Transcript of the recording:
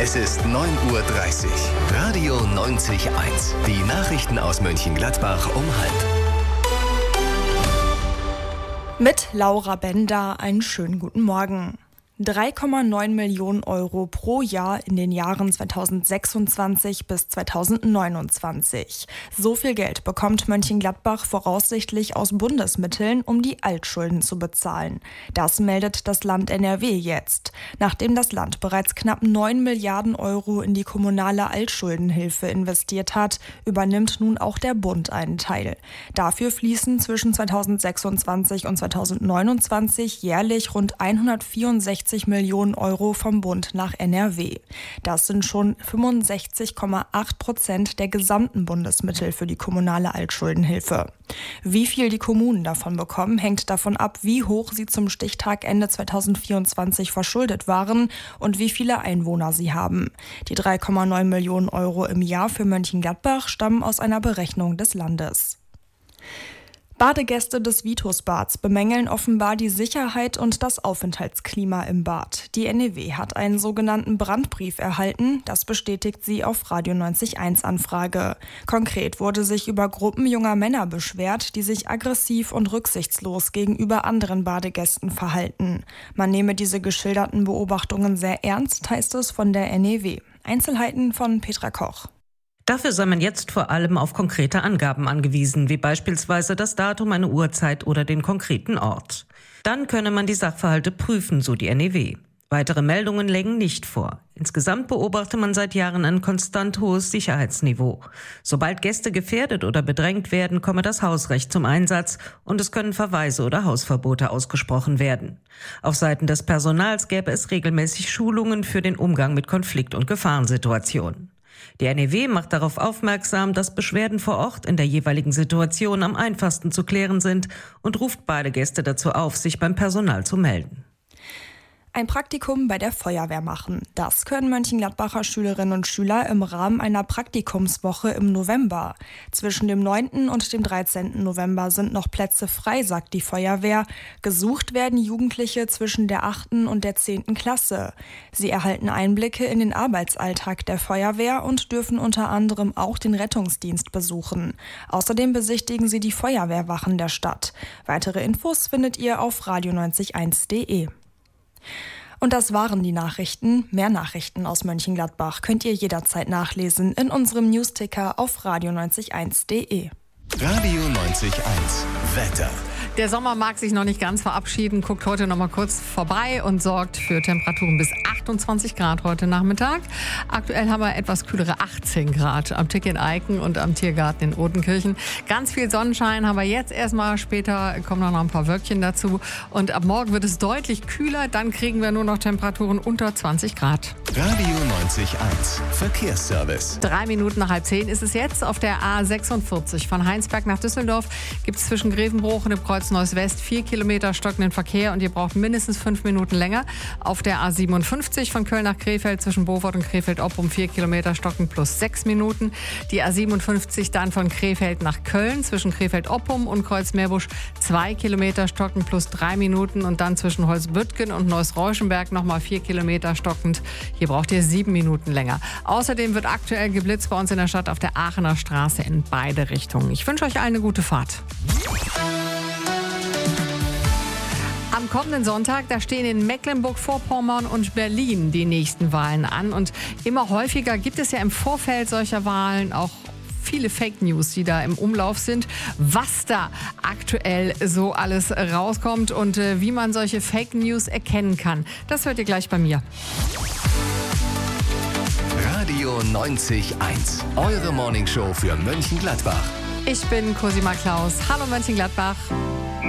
Es ist 9:30 Uhr. Radio 90.1. Die Nachrichten aus Mönchengladbach um 12:30. Mit Laura Bender einen schönen guten Morgen. 3,9 Millionen Euro pro Jahr in den Jahren 2026 bis 2029. So viel Geld bekommt Mönchengladbach voraussichtlich aus Bundesmitteln, um die Altschulden zu bezahlen. Das meldet das Land NRW jetzt. Nachdem das Land bereits knapp 9 Milliarden Euro in die kommunale Altschuldenhilfe investiert hat, übernimmt nun auch der Bund einen Teil. Dafür fließen zwischen 2026 und 2029 jährlich rund 164 Millionen Euro vom Bund nach NRW. Das sind schon 65,8% der gesamten Bundesmittel für die kommunale Altschuldenhilfe. Wie viel die Kommunen davon bekommen, hängt davon ab, wie hoch sie zum Stichtag Ende 2024 verschuldet waren und wie viele Einwohner sie haben. Die 3,9 Millionen Euro im Jahr für Mönchengladbach stammen aus einer Berechnung des Landes. Badegäste des Vitusbads bemängeln offenbar die Sicherheit und das Aufenthaltsklima im Bad. Die NEW hat einen sogenannten Brandbrief erhalten, das bestätigt sie auf Radio 90.1 Anfrage. Konkret wurde sich über Gruppen junger Männer beschwert, die sich aggressiv und rücksichtslos gegenüber anderen Badegästen verhalten. Man nehme diese geschilderten Beobachtungen sehr ernst, heißt es von der NEW. Einzelheiten von Petra Koch. Dafür sei man jetzt vor allem auf konkrete Angaben angewiesen, wie beispielsweise das Datum, eine Uhrzeit oder den konkreten Ort. Dann könne man die Sachverhalte prüfen, so die NEW. Weitere Meldungen lägen nicht vor. Insgesamt beobachte man seit Jahren ein konstant hohes Sicherheitsniveau. Sobald Gäste gefährdet oder bedrängt werden, komme das Hausrecht zum Einsatz und es können Verweise oder Hausverbote ausgesprochen werden. Auf Seiten des Personals gäbe es regelmäßig Schulungen für den Umgang mit Konflikt- und Gefahrensituationen. Die NEW macht darauf aufmerksam, dass Beschwerden vor Ort in der jeweiligen Situation am einfachsten zu klären sind und ruft beide Gäste dazu auf, sich beim Personal zu melden. Ein Praktikum bei der Feuerwehr machen. Das können Mönchengladbacher Schülerinnen und Schüler im Rahmen einer Praktikumswoche im November. Zwischen dem 9. und dem 13. November sind noch Plätze frei, sagt die Feuerwehr. Gesucht werden Jugendliche zwischen der 8. und der 10. Klasse. Sie erhalten Einblicke in den Arbeitsalltag der Feuerwehr und dürfen unter anderem auch den Rettungsdienst besuchen. Außerdem besichtigen sie die Feuerwehrwachen der Stadt. Weitere Infos findet ihr auf radio90.1.de. Und das waren die Nachrichten. Mehr Nachrichten aus Mönchengladbach könnt ihr jederzeit nachlesen in unserem Newsticker auf radio90.1.de. Radio 90.1 Wetter. Der Sommer mag sich noch nicht ganz verabschieden, guckt heute noch mal kurz vorbei und sorgt für Temperaturen bis 28 Grad heute Nachmittag. Aktuell haben wir etwas kühlere 18 Grad am Tick in Eiken und am Tiergarten in Odenkirchen. Ganz viel Sonnenschein haben wir jetzt erstmal, später kommen noch ein paar Wölkchen dazu. Und ab morgen wird es deutlich kühler, dann kriegen wir nur noch Temperaturen unter 20 Grad. Radio 90.1 Verkehrsservice. 3 Minuten nach 9:30 ist es jetzt. Auf der A46 von Heinsberg nach Düsseldorf gibt es zwischen Grevenbroich und dem Kreuz Neuss West 4 Kilometer stockenden Verkehr und ihr braucht mindestens 5 Minuten länger. Auf der A57 von Köln nach Krefeld zwischen Beaufort und Krefeld-Oppum 4 Kilometer stocken plus 6 Minuten. Die A57 dann von Krefeld nach Köln zwischen Krefeld-Oppum und Kreuzmeerbusch 2 Kilometer stocken plus 3 Minuten und dann zwischen Holzbüttgen und Neuss-Reuschenberg nochmal 4 Kilometer stockend. Hier braucht ihr 7 Minuten länger. Außerdem wird aktuell geblitzt bei uns in der Stadt auf der Aachener Straße in beide Richtungen. Ich wünsche euch allen eine gute Fahrt. Am kommenden Sonntag, da stehen in Mecklenburg-Vorpommern und Berlin die nächsten Wahlen an. Und immer häufiger gibt es ja im Vorfeld solcher Wahlen auch viele Fake News, die da im Umlauf sind. Was da aktuell so alles rauskommt und wie man solche Fake News erkennen kann, das hört ihr gleich bei mir. Radio 90.1, eure Morningshow für Mönchengladbach. Ich bin Cosima Klaus. Hallo Mönchengladbach.